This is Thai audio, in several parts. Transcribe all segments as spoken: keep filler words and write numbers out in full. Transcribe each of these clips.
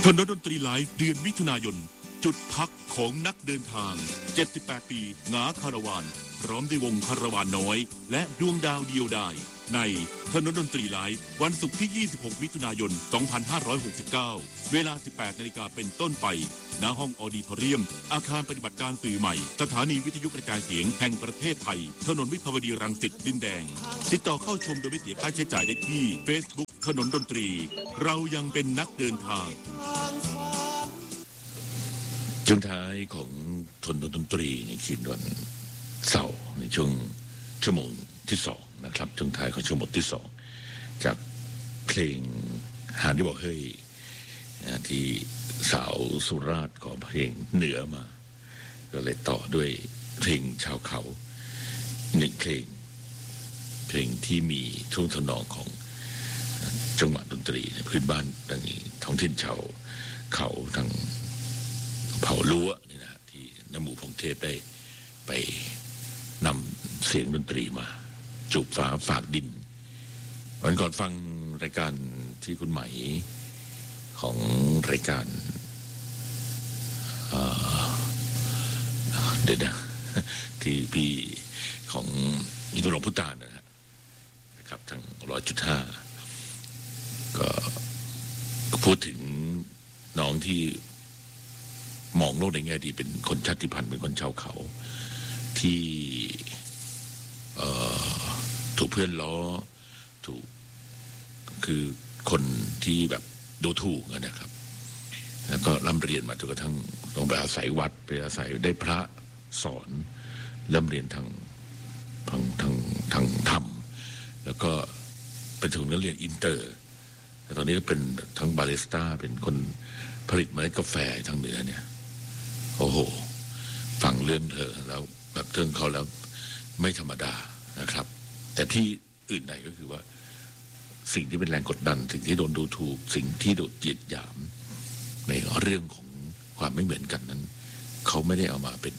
ถนนดนตรีไลฟ์เดือนมิถุนายนจุดพักของนักเดินทางเจ็ดสิบแปดปีหงาคาราวานพร้อมด้วยวงคาราวานน้อยและดวงดาวเดียวดายในถนนดนตรีไลฟ์วันศุกร์ที่ยี่สิบหกมิถุนายนสองพันห้าร้อยหกสิบเก้าเวลาสิบแปดนาฬิกาเป็นต้นไปณห้องออดิทอเรียมอาคารปฏิบัติการสื่อใหม่สถานีวิทยุกระจายเสียงแห่งประเทศไทยถนนวิภาวดีรังสิตดินแดงติดต่อเข้าชมโดยไม่เสียค่าใช้จ่ายได้ที่ Facebook ถนนดนตรีเรายังเป็นนักเดินทางช่วงท้ายของถนนดนตรีในคืนวันเสาร์ในช่วงชั่วโมงที่สองนะครับช่วงท้ายของชั่วโมงที่สองจากเพลงหาที่บอกเฮ้ยที่สาวสุราษฎร์ของเพลงเหนือมาก็เลยต่อด้วยเพลงชาวเขาหนึ่งเพลงเพลงที่มีท่วงทำนองของจังหวะดนตรีในพื้นบ้านดังนี้ท้องถิ่นชาวเขาทางเผารั้วนี่นะที่น้ำหมู่พงเทพได้ไปนำเสียงดนตรีมาจูบฟ้าฝากดินวันก่อนฟังรายการที่คุณไหมของรายการเดี๋ยวนะที่พี่ของอินทรพุทธานะครับทางร้อยจุดห้าก็พูดถึงน้องที่มองโลกในแง่ดีเป็นคนชาติพันธุ์เป็นคนชาวเขาที่ถูกเพื่อนล้อถูกคือคนที่แบบดูถูกนะครับแล้วก็ร่ำเรียนมาจนกระทั่งต้องไปอาศัยวัดไปอาศัยได้พระสอนร่ำเรียนทางทางทางทางธรรมแล้วก็ไปถึงนักเรียนอินเตอร์แต่ตอนนี้เป็นทั้งบาริสต้าเป็นคนผลิตเมล็ดกาแฟทางเหนือเนี่ยโอ้โหฟังเรื่องเธอแล้วแบบเรื่องเขาแล้วไม่ธรรมดานะครับแต่ที่อื่นใดก็คือว่าสิ่งที่เป็นแรงกดดันสิ่งที่โดนดูถูกสิ่งที่โดนเหยียดหยามในเรื่องของความไม่เหมือนกันนั้นเขาไม่ได้เอามาเป็น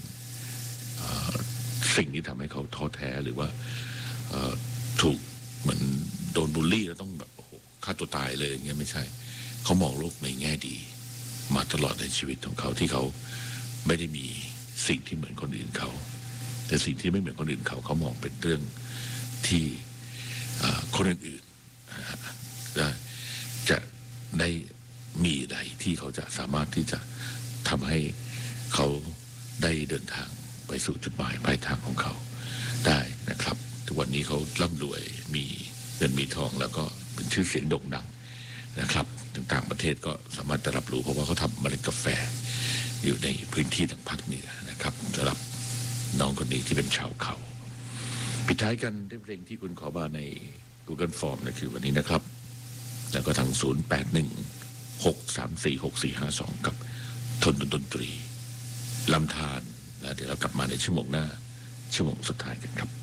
สิ่งที่ทำให้เขาท้อแท้หรือว่าถูกเหมือนโดนบูลลี่แล้วต้องแบบโอ้โหฆ่าตัวตายเลยอย่างเงี้ยไม่ใช่เขามองโลกในแง่ดีมาตลอดในชีวิตของเขาที่เขาไม่ได้มีสิ่งที่เหมือนคนอื่นเขาแต่สิ่งที่ไม่เหมือนคนอื่นเขาเขามองเป็นเรื่องที่คนอื่นๆจะได้มีอะไรที่เขาจะสามารถที่จะทำให้เขาได้เดินทางไปสู่จุดหมายปลายทางของเขาได้นะครับทุกวันนี้เขาร่ำรวยมีเงินมีทองแล้วก็เป็นชื่อเสียงโด่งดังนะครับต่างประเทศก็สามารถจะรับรู้เพราะว่าเขาทำเมล็ดกาแฟอยู่ในพื้นที่ทางภาคเหนือนะครับสำหรับน้องคนนี้ที่เป็นชาวเขาปิดท้ายกันด้วยเพลงที่คุณขอมาใน Google Form นะคือวันนี้นะครับแล้วก็ทางศูนย์ แปด หนึ่ง หก สาม สี่ หก สี่ ห้า สองกับทนดนตรีลำธารแล้วเดี๋ยวเรากลับมาในชั่วโมงหน้าชั่วโมงสุดท้ายกันครับ